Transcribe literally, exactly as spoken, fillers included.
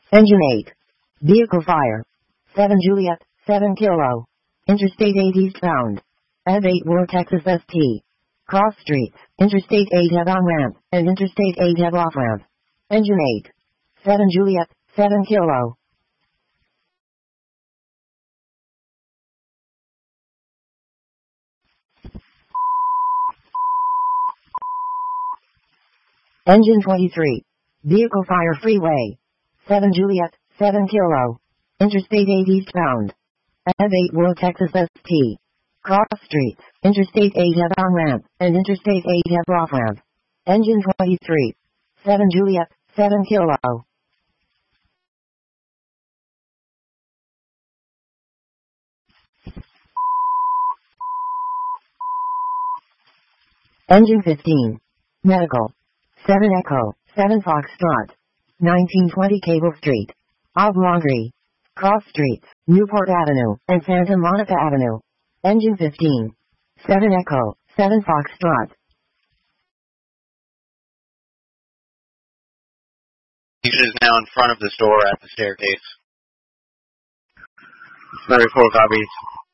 Engine eight. Vehicle fire. seven Juliet, seven Kilo. Interstate eight eastbound. E V eight War Texas S T. Cross streets. Interstate eight head on ramp, and Interstate eight head off ramp. Engine eight. seven Juliet, seven Kilo. Engine twenty-three. Vehicle fire freeway. seven Juliet, seven Kilo. Interstate eight eastbound. E V eight War Texas S T. Cross streets. Interstate eight head on ramp, and Interstate eight head off ramp. Engine twenty-three. seven Juliet, seven Kilo. Engine fifteen. Medical. seven Echo, seven Foxtrot. nineteen twenty Cable Street. Oblongry. Cross streets, Newport Avenue, and Santa Monica Avenue. Engine fifteen. seven Echo, seven Foxtrot. Engine is now in front of the store at the staircase. Number four copies.